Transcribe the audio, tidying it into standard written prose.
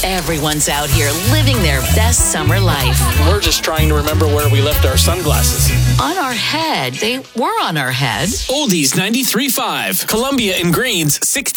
Everyone's out here living their best summer life. We're just trying to remember where we left our sunglasses. On our head. They were on our head. Oldies 93.5. Columbia and Greens 16.